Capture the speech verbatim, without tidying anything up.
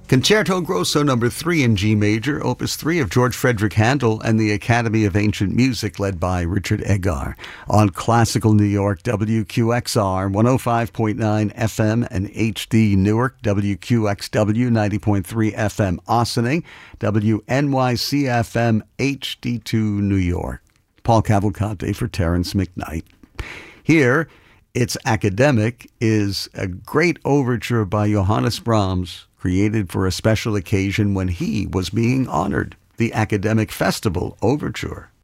Concerto Grosso number three in G major, opus three of George Frederick Handel and the Academy of Ancient Music, led by Richard Egar. On Classical New York, W Q X R, one oh five point nine F M and H D Newark, W Q X W, ninety point three F M Ossining, W N Y C F M, H D two New York. Paul Cavalcante for Terrence McKnight. Here, It's Academic is a great overture by Johannes Brahms, created for a special occasion when he was being honored, the Academic Festival Overture.